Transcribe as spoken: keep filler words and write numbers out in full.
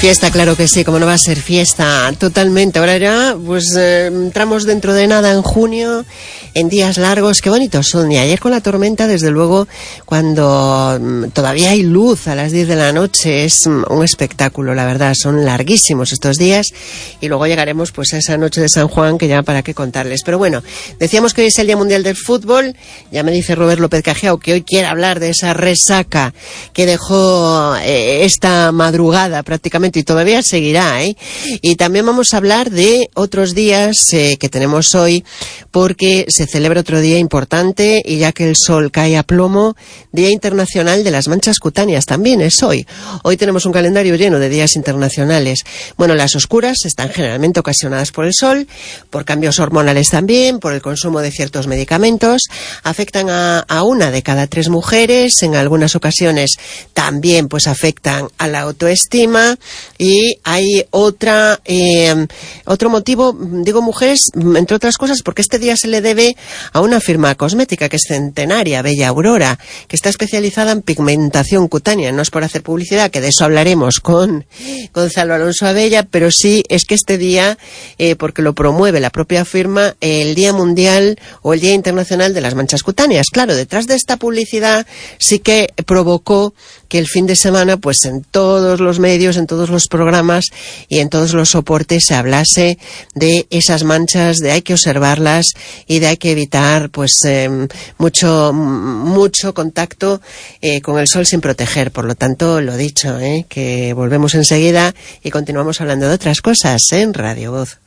Fiesta, claro que sí, como no va a ser fiesta, totalmente. Ahora ya, pues eh, entramos dentro de nada en junio, en días largos, qué bonitos son. Y ayer con la tormenta, desde luego, cuando mm, todavía hay luz a las diez de la noche, es mm, un espectáculo, la verdad. Son larguísimos estos días y luego llegaremos pues a esa noche de San Juan, que ya para qué contarles. Pero bueno, decíamos que hoy es el Día Mundial del Fútbol. Ya me dice Robert López Cajiao que hoy quiere hablar de esa resaca que dejó eh, esta madrugada prácticamente, y todavía seguirá, ¿eh? Y también vamos a hablar de otros días eh, que tenemos hoy, porque se celebra otro día importante, y ya que el sol cae a plomo, Día Internacional de las Manchas Cutáneas también es hoy. Hoy tenemos un calendario lleno de días internacionales. Bueno, las oscuras están generalmente ocasionadas por el sol, por cambios hormonales también, por el consumo de ciertos medicamentos, afectan a, a una de cada tres mujeres, en algunas ocasiones también pues afectan a la autoestima. Y hay otra eh, otro motivo, digo mujeres, entre otras cosas, porque este día se le debe a una firma cosmética que es centenaria, Bella Aurora, que está especializada en pigmentación cutánea. No es por hacer publicidad, que de eso hablaremos con Gonzalo Alonso Abella, pero sí es que este día, eh, porque lo promueve la propia firma, el Día Mundial o el Día Internacional de las Manchas Cutáneas. Claro, detrás de esta publicidad sí que provocó que el fin de semana, pues en todos los medios, en todos los programas y en todos los soportes se hablase de esas manchas, de hay que observarlas y de hay que evitar pues eh, mucho mucho contacto eh, con el sol sin proteger. Por lo tanto, lo dicho, eh, que volvemos enseguida y continuamos hablando de otras cosas en Radio Voz.